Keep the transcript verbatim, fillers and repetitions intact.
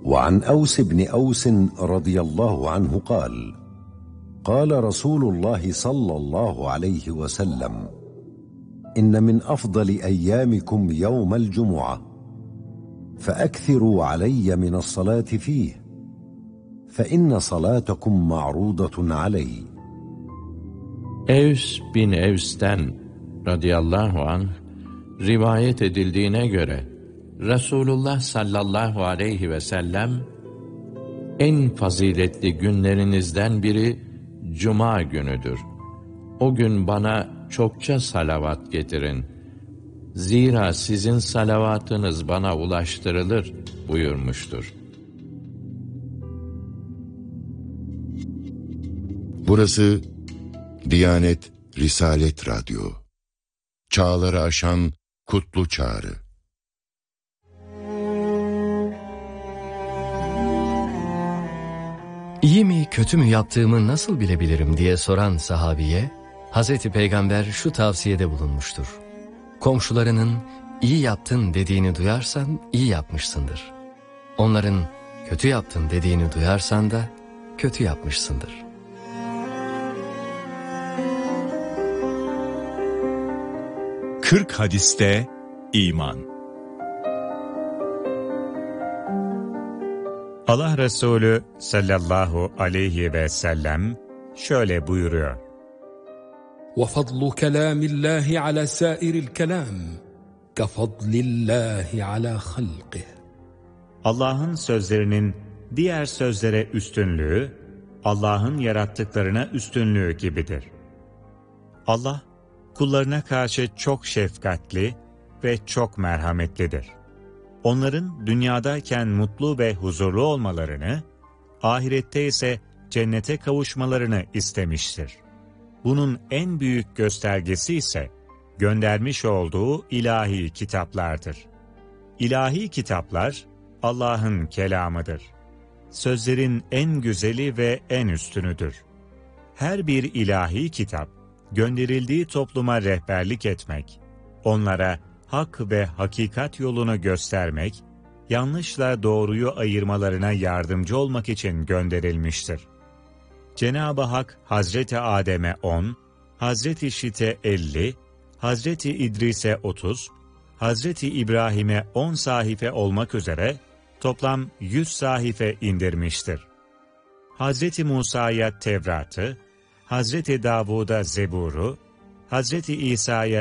وعن أوس بن أوس رضي الله عنه قال: قال رسول الله صلى الله عليه وسلم: إن من أفضل أيامكم يوم الجمعة، فأكثروا علي من الصلاة فيه، فإن صلاتكم معروضة علي. Evs bin Evs'ten radıyallahu anh rivayet edildiğine göre Resulullah sallallahu aleyhi ve sellem en faziletli günlerinizden biri Cuma günüdür. O gün bana çokça salavat getirin. Zira sizin salavatınız bana ulaştırılır buyurmuştur. Burası Diyanet Risalet Radyo. Çağları aşan kutlu çağrı. İyi mi kötü mü yaptığımı nasıl bilebilirim diye soran sahabiye, Hazreti Peygamber şu tavsiyede bulunmuştur. Komşularının iyi yaptın dediğini duyarsan iyi yapmışsındır. Onların kötü yaptın dediğini duyarsan da kötü yapmışsındır. kırk hadiste iman. Allah Resulü sallallahu aleyhi ve sellem şöyle buyuruyor: وَفَضْلُ كَلَامِ اللّٰهِ عَلَى سَائِرِ الْكَلَامِ كَفَضْلِ اللّٰهِ عَلَى خَلْقِهِ. Allah'ın sözlerinin diğer sözlere üstünlüğü, Allah'ın yarattıklarına üstünlüğü gibidir. Allah, kullarına karşı çok şefkatli ve çok merhametlidir. Onların dünyadayken mutlu ve huzurlu olmalarını, ahirette ise cennete kavuşmalarını istemiştir. Bunun en büyük göstergesi ise göndermiş olduğu ilahi kitaplardır. İlahi kitaplar Allah'ın kelamıdır. Sözlerin en güzeli ve en üstünüdür. Her bir ilahi kitap, gönderildiği topluma rehberlik etmek, onlara hak ve hakikat yolunu göstermek, yanlışla doğruyu ayırmalarına yardımcı olmak için gönderilmiştir. Cenab-ı Hak Hazreti Adem'e on, Hazreti Şit'e elli, Hazreti İdris'e otuz, Hazreti İbrahim'e on sahife olmak üzere toplam yüz sahife indirmiştir. Hazreti Musa'ya Tevrat'ı, Hazreti Davud'a Zebur'u, Hazreti İsa'ya